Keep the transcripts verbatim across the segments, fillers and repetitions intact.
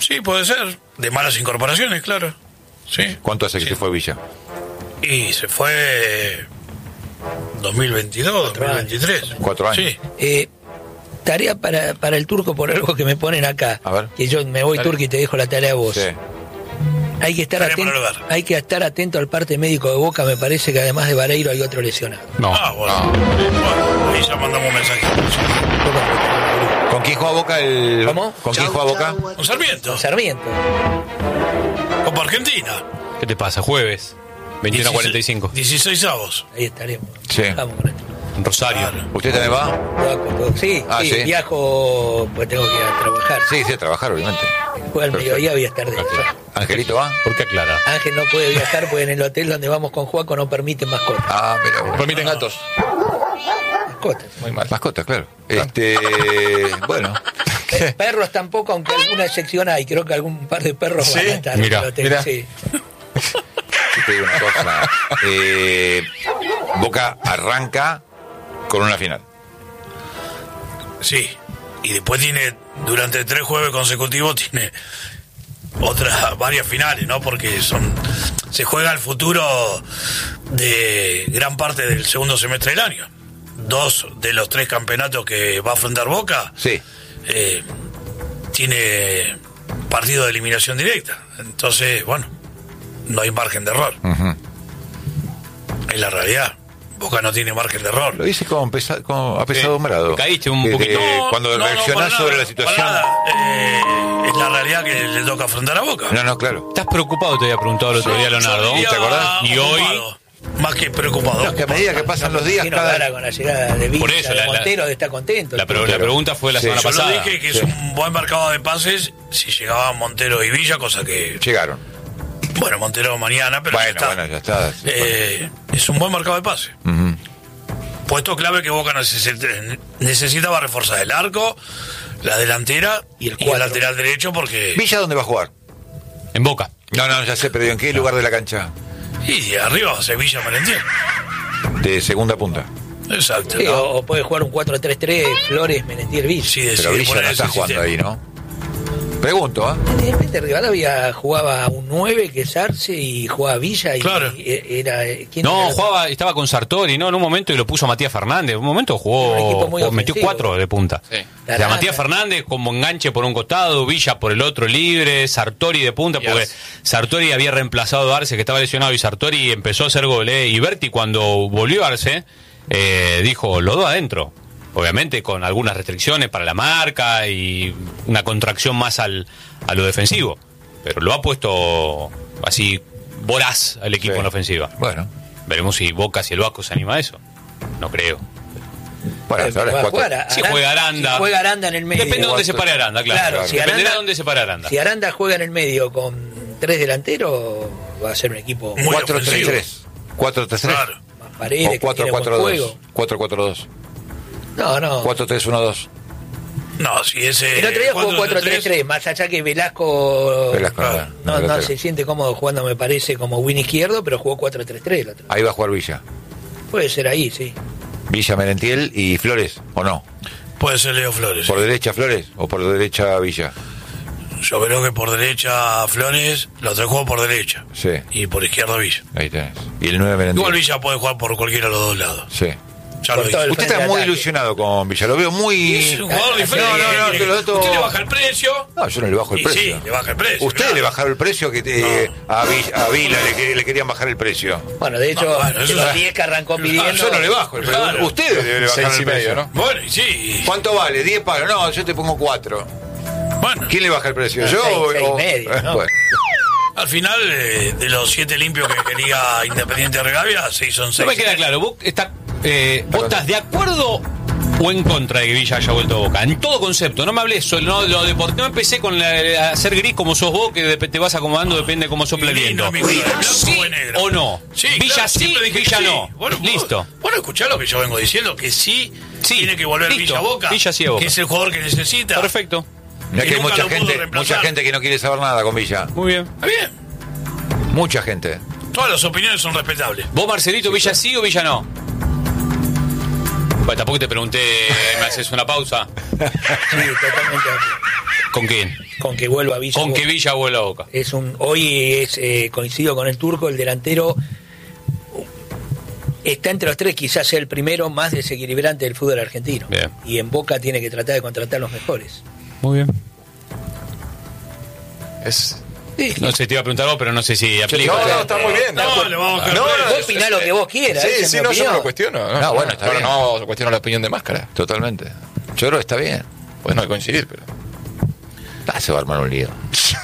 Sí, puede ser. De malas incorporaciones, claro. Sí. ¿Cuánto hace que sí. se fue Villa? Y se fue dos mil veintidós, dos mil veintitrés. Cuatro años. Sí. Eh, tarea para, para el turco por algo que me ponen acá. A ver. Que yo me voy, Dale. turco, y te dejo la tarea a vos. Sí. Hay que estar Tarea atento, para el hogar. hay que estar atento al parte médico de Boca. Me parece que además de Vareiro hay otro lesionado. No. Ah, bueno. Bueno, ahí ya mandamos un mensaje. ¿Con quién juega Boca el...? ¿Cómo? ¿Con quién juega Boca? Con Sarmiento. Con Sarmiento. Copa Argentina. ¿Qué te pasa? Jueves, veintiuno a cuarenta y cinco. dieciséis avos. Ahí estaremos. Sí. Vamos con esto. En Rosario. Claro. ¿Usted también va? Viajo, todo. Sí, Ah, sí, sí. viajo, pues tengo que ir a trabajar. Sí, sí, a trabajar, obviamente. Después al mediodía voy a estar de ¿Angelito va? ¿Por qué aclara? Ángel no puede viajar porque en el hotel donde vamos con Juaco no permiten mascotas. Ah, pero... Permiten gatos. Mascotas. Muy mal. Mascota, claro. Este... Bueno. Eh, Perros tampoco, aunque alguna excepción hay. Creo que algún par de perros ¿Sí? van a estar Mira, en el hotel. mira. Sí. Yo te digo una cosa. Eh, Boca arranca con una final. Sí. Y después tiene, durante tres jueves consecutivos, tiene otras, varias finales, ¿no? Porque son se juega el futuro de gran parte del segundo semestre del año. Dos de los tres campeonatos que va a afrontar Boca Sí. eh, tiene partido de eliminación directa. Entonces, bueno, no hay margen de error. Uh-huh. Es la realidad. Boca no tiene margen de error. Lo dice con, pesa, con apesado. Caíste un Que poquito. te- No, cuando no, no, reaccionás para sobre nada, la situación. para nada. Eh, es la realidad que le toca afrontar a Boca. No, no, claro. ¿Estás preocupado? Te había preguntado el otro día, Leonardo. Yo diría ¿te acordás? Y hoy- ocupado, más que preocupado. No, es que a medida que pasan los días, Tiene cada... cara con la llegada de Villa, Por eso, de la- la- Montero, está contento. La, pre- la Claro. pregunta fue la Sí. semana Yo lo pasada. dije que es Sí. un buen mercado de pases si llegaban Montero y Villa, cosa que... Llegaron. Bueno, Montero mañana, pero Bueno, ya está. bueno, ya está. Eh, es un buen mercado de pases. Ujú. Puesto clave que Boca necesita- necesitaba reforzar el arco, la delantera Y el y el cuatro. lateral derecho porque... ¿Villa dónde va a jugar? En Boca. No, no, ya sé, pero ¿en qué lugar de la cancha? Y de arriba va a ser Villa Merentiel. De segunda punta. Exacto. Sí, ¿no? o, o puede jugar un cuatro tres tres, Flores, Menentiel, Villa. Sí, Pero decide Villa poner no ese está jugando sistema. ahí, ¿no? Pregunto, ¿ah? De repente Rivadavia jugaba un nueve que es Arce y jugaba Villa y Claro. y era ¿quién No, era? jugaba, estaba con Sartori, ¿no? En un momento y lo puso a Matías Fernández. En un momento Un jugó, equipo muy jugó- metió ofensivo. cuatro de punta. Sí. O sea, Matías Fernández como enganche por un costado, Villa por el otro libre, Sartori de punta, Y porque Arce. Sartori había reemplazado a Arce, que estaba lesionado, y Sartori empezó a hacer goles. Y Berti, cuando volvió Arce, eh, dijo, los dos adentro. Obviamente con algunas restricciones para la marca y una contracción más al, a lo defensivo. Pero lo ha puesto así voraz al equipo Sí. en la ofensiva. Bueno. Veremos si Boca, si el Vasco se anima a eso. No creo. Bueno, Eh, hasta ahora va es a jugar cuatro. a- Si Aranda- juega Aranda. si juega Aranda en el medio. Depende de dónde se pare Aranda, claro. Claro, si Dependerá Aranda- de dónde se pare Aranda. Si Aranda juega en el medio con tres delanteros, va a ser un equipo Muy cuatro tres ofensivo. tres. cuatro tres tres. Claro. más paredes, O que cuatro tiene buen cuatro dos. juego. cuatro cuatro dos. No, no. cuatro tres uno dos. No, si ese... El otro día jugó cuatro tres tres, más allá que Velasco, Velasco, Claro. no, no, no, no no, se siente cómodo jugando, me parece, como win izquierdo, pero jugó cuatro tres tres el otro. Ahí va a jugar Villa. Puede ser ahí, sí. Villa, Merentiel y Flores, ¿o no? Puede ser Leo Flores. ¿Por derecha Flores o por derecha Villa? Yo creo que por derecha Flores, los tres juegos por derecha. Sí. Y por izquierda Villa. Ahí tenés. Y el nueve Merentiel. Igual Villa puede jugar por cualquiera de los dos lados. Sí. Ya Por lo todo hizo. el Usted está frente de muy ataque. ilusionado con Villa, lo veo muy... Es un jugador diferente. No, no, no, que- que los otros- Usted le baja el precio. No, yo no le bajo el Y precio. sí, le baja el precio. Usted claro. le bajaron el precio que te- a, Villa, a Vila le, que- le querían bajar el precio. Bueno, de hecho, No, bueno, de eso los es- diez que arrancó Ah, pidiendo. Yo no le bajo el precio. Claro. Usted le, le bajaron Seis el y medio, precio. ¿no? Bueno, y sí. ¿Cuánto vale? ¿diez palos? No, yo te pongo cuatro. Bueno, ¿Quién le baja el precio? Ah, ¿Yo seis, o- seis y o- medio, ¿no? Bueno. al final, eh, de los siete limpios que quería Independiente de Rivadavia, seis son No seis. me queda claro, ¿vos, está, eh, ¿vos estás de acuerdo o en contra de que Villa haya vuelto a Boca? En todo concepto, no me hables solo no, lo deportivo. No empecé con la, a hacer gris como sos vos, que de- te vas acomodando, depende de cómo sopla el Gris, viento. no, mi color, blanco ¿Sí o negro. o no? Sí, Villa claro, sí, siempre dije que Villa sí. no. Bueno, Listo. Bueno, escuchá lo que yo vengo diciendo, que sí, Sí, tiene que volver listo. Villa a Boca. Villa sí a Boca. Que es el jugador que necesita. Perfecto. Mirá Que que hay nunca mucha lo pudo gente, reemplazar. mucha gente que no quiere saber nada con Villa. Muy bien. Está bien. Mucha gente. Todas las opiniones son respetables. ¿Vos, Marcelito, Villa sí o Villa no? Bueno, tampoco te pregunté, ¿me haces una pausa? Sí, totalmente de acuerdo. ¿Con quién? Con que vuelva Villa. Con Boca. que Villa vuelva a Boca. Es un, hoy es, eh, coincido con el Turco, el delantero está entre los tres, quizás sea el primero más desequilibrante del fútbol argentino. Bien. Y en Boca tiene que tratar de contratar los mejores. Muy bien. Es... Sí. No sé, te iba a preguntar vos, pero no sé si aplica. No, no, está muy bien. No, le vamos a No, no, Vos es- opinás lo que vos quieras. esa Sí, es sí, mi no, yo opinión. no lo cuestiono. No, bueno, está Ahora bien. no cuestiono la opinión de Máscara. Totalmente. Yo creo que está bien. Pues no hay que coincidir, pero... Ah, se va a armar un lío.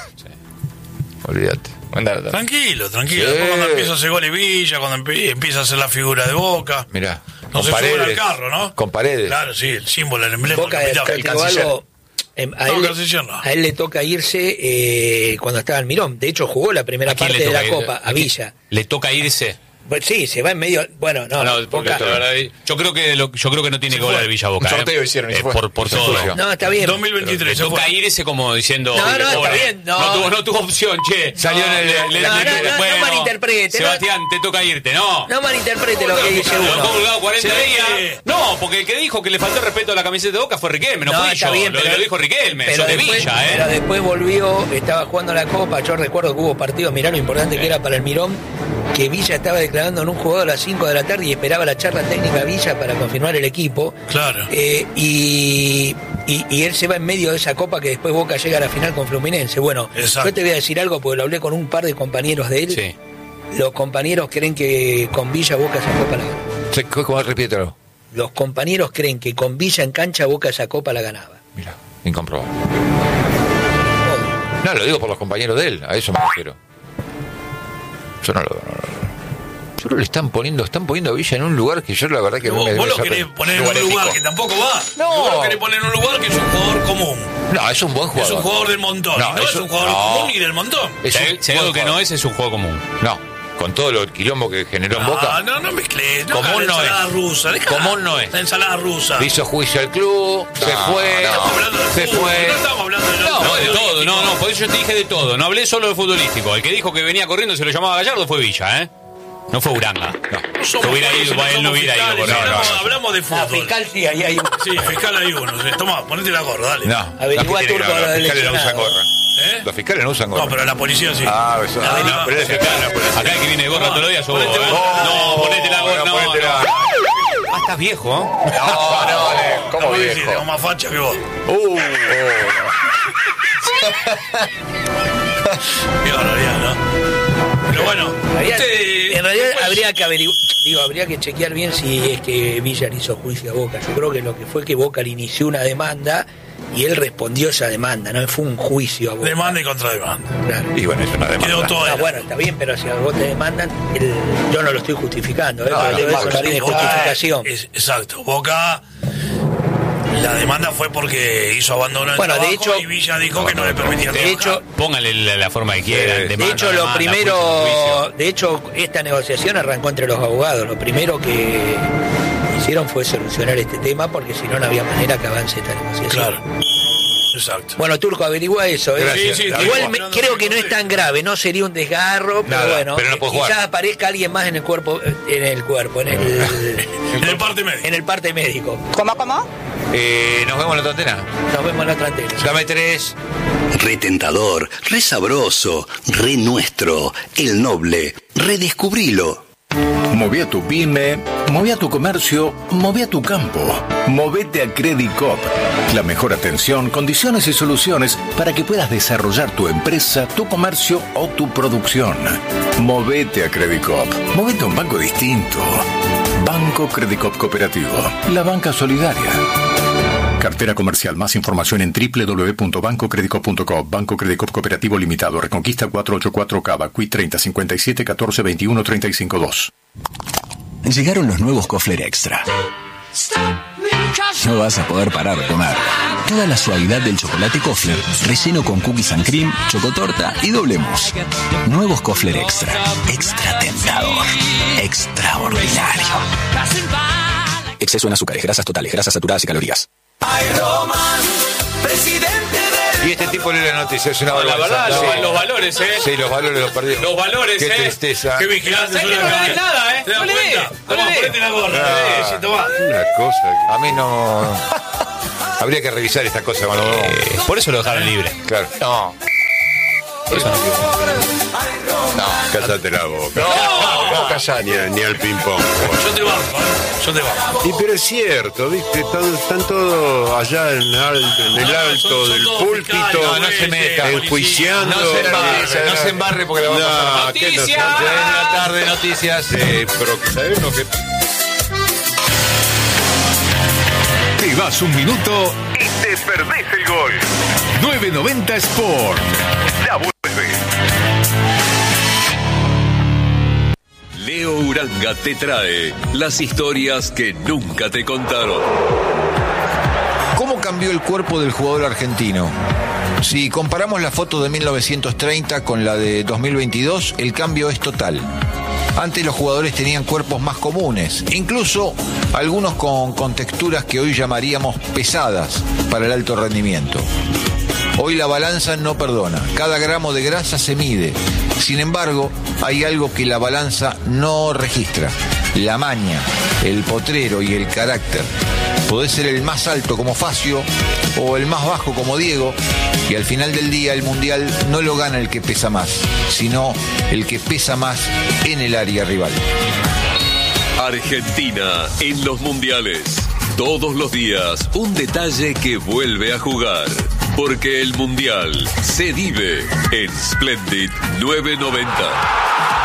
Olvídate. Buen dato. Tranquilo, tranquilo. Sí. Después cuando empieza a hacer gol y Villa, cuando empe- empieza a hacer la figura de Boca. Mirá. No con se suben al Paredes. carro, ¿no? Con Paredes. Claro, sí, el símbolo, el emblema. Boca, el te capitán. digo algo, em, a, No, él, canciller no. a él le toca irse eh, cuando estaba en Mirón. De hecho, jugó la primera ¿A quién parte le de la toca ir? Copa, a quién? Villa. Le toca irse. Pues sí, se va en medio. Bueno, no, No, no, porque Boca- la verdad, yo creo que lo- yo creo que no tiene Se que volar fue. el Villa Boca. Un sorteo eh. hicieron y se Eh, fue. por por Se todo. fue. No, está bien. dos mil Le veintitrés se toca fue. irse como diciendo. No, no, "Oye, está pobre, bien, no. tuvo, no tuvo opción, che. Salió en el- Le- le- No, le- no, no, no bueno, malinterprete, no. Sebastián, te toca irte, no. No malinterprete lo que dice Lo dejó uno. colgado cuarenta Sí. días. No, porque el que dijo que le faltó respeto a la camiseta de Boca fue Riquelme, no, fui está yo. bien, lo, pero- lo dijo Riquelme, pero eso de después, Villa, ¿eh? pero después volvió, estaba jugando la Copa. Yo recuerdo que hubo partidos, mirá lo importante que era para el Mirón, que Villa estaba declarando en un jugador a las cinco de la tarde y esperaba la charla técnica Villa para confirmar el equipo. Claro. Eh, y, y, y él se va en medio de esa Copa que después Boca llega a la final con Fluminense. Bueno, Exacto. yo te voy a decir algo porque lo hablé con un par de compañeros de él. Sí. Los compañeros creen que con Villa Boca esa Copa la gana. Se- ¿Cómo repítelo? Los compañeros creen que con Villa en cancha Boca esa Copa la ganaba. Mira, incomprobable. Obvio. No, lo digo por los compañeros de él, a eso me refiero. Yo no lo veo. No, no, no. Yo creo que le están poniendo, están poniendo a Villa en un lugar que yo la verdad que no Vos, me vos lo sorprende. querés poner en Lugar un lugar ético. que tampoco va. No. Vos lo querés poner en un lugar que es un jugador común. No, es un buen Es jugador. un jugador del montón. No, No, no es es un- un jugador no. común ni del montón. Es Si un hay, si hay algo buen que no jugador. es, es un juego común. No, con todo lo, el quilombo que generó en Ah, Boca. no, no mezclé. No, Común la no ensalada es. rusa. Dejá Común no es. La ensalada rusa. Le hizo juicio al club, se fue, Estamos hablando de se fútbol, fue. no estamos hablando de No, lo de futbolístico. todo, no, no, por eso yo te dije de todo. No hablé solo de futbolístico. El que dijo que venía corriendo se lo llamaba Gallardo fue Villa, ¿eh? No fue Uranga. No. Somos Que hubiera jueces, ido, él no somos hubiera ido fiscales, con él. hablamos, No, no. hablamos de Ah, fútbol. fiscal sí, ahí hay un... Sí, fiscal hay uno. Sí. Tomá, ponete la gorra, dale. No, Averigua los fiscales- turco a los lo del fiscales no usan lesionado. gorra. ¿Eh? Los fiscales no usan gorra. No, pero la policía sí. Ah, eso. Ah, no, no, pero es sí. fiscal, no puede ser. Acá el que viene de gorra todos los días sos vos, Ponete ¿eh? vos. No, ponete la gorra, no, ponete la- no. Ah, estás viejo, ¿eh? No, no, eh, ¿cómo Vos decís, viejo? tengo más facha que vos. Uh, Qué barbaridad, ¿no? Pero bueno, En realidad, usted- en realidad después- habría que averiguar, digo, habría que chequear bien si es que Villa le hizo juicio a Boca. Yo creo que lo que fue que Boca le inició una demanda y él respondió esa demanda, no fue un juicio a Boca. demanda y contrademanda. Claro. y bueno, es una Quedó demanda. todo Ah, ahí. bueno, está bien, pero si a vos te demandan, el- yo no lo estoy justificando, ¿eh? No, Pero no, todo no, eso no tiene Boca, justificación. es- exacto. Boca, la demanda fue porque hizo abandono del Bueno, de trabajo hecho- y Villa dijo que no le permitía de trabajar. hecho- Póngale la, la forma que quieran. De De demanda, hecho, lo demanda, juicio, primero, juicio. de hecho, esta negociación arrancó entre los abogados. Lo primero que hicieron fue solucionar este tema porque si no, no había manera que avance esta negociación. Claro. Exacto. Bueno, Turco, averigua eso. ¿eh? Gracias. Sí, sí, Igual sí. me- creo que no es tan grave, no sería un desgarro, pero Nada, bueno, pero no puede quizás jugar. aparezca alguien más en el cuerpo, en el cuerpo, en el, En el parte medio. en el parte médico. ¿Cómo, cómo? Eh, nos vemos en la otra antena. Nos vemos en la otra antena. Dame tres. Re tentador, re sabroso, re nuestro, el noble, redescubrilo. Moví a tu pyme, moví a tu comercio, moví a tu campo. Movete a Credicop. La mejor atención, condiciones y soluciones para que puedas desarrollar tu empresa, tu comercio o tu producción. Movete a Credicop. Movete a un banco distinto. Banco Credicop Cooperativo. La banca solidaria. Cartera comercial. Más información en doble u doble u doble u punto banco credicop punto com. Banco Credicop Cooperativo Limitado. Reconquista cuatrocientos ochenta y cuatro Cava. Q I treinta cincuenta y siete catorce veintiuno treinta y cinco dos. Llegaron los nuevos Kofler Extra. No vas a poder parar de comer. Toda la suavidad del chocolate Kofler, relleno con cookies and cream, chocotorta y doble mousse. Nuevos Kofler Extra. Extra tentador. Extraordinario. Exceso en azúcares, grasas totales, grasas saturadas y calorías. Y este tipo lee la noticia, es una No, la vergüenza. verdad, No. los, los valores, ¿eh? Sí, los valores los perdió. Los valores, Qué ¿eh? tristeza. Qué vigilante ¿Sabés son que no acá, le des nada, eh? ¿Te das No le cuenta? des, no Tomá, le des. ponete la gorra. Ah, Sí, tomá. una cosa. que- A mí no. Habría que revisar esta cosa cuando Eh, por eso lo dejaron libre. Claro. No. Por eso no equivoco. No. Cállate la boca. No, callate. Ni, a- ni al ping-pong. Yo te banco, ¿eh? Yo te banco. Y pero es cierto, ¿viste? Están, están todos allá en, al- en el No, alto son- son del todos púlpito. fiscales, No, no se meta. Enjuiciando. No se embarre, no se embarre porque le vamos a pasar. No, ¿qué no se- Noticias. Buena tarde, noticias. Eh, pero ¿sabés lo que Te vas un minuto y te perdés el gol. nueve noventa Sport. Ya vuelve. Leo Uranga te trae las historias que nunca te contaron. ¿Cómo cambió el cuerpo del jugador argentino? Si comparamos la foto de mil novecientos treinta con la de dos mil veintidós, el cambio es total. Antes los jugadores tenían cuerpos más comunes, incluso algunos con, con texturas que hoy llamaríamos pesadas para el alto rendimiento. Hoy la balanza no perdona, cada gramo de grasa se mide. Sin embargo, hay algo que la balanza no registra: la maña, el potrero y el carácter. Podés ser el más alto como Facio o el más bajo como Diego, y al final del día el mundial no lo gana el que pesa más, sino el que pesa más en el área rival. Argentina en los mundiales. Todos los días un detalle que vuelve a jugar. Porque el mundial se vive en Splendid nueve noventa.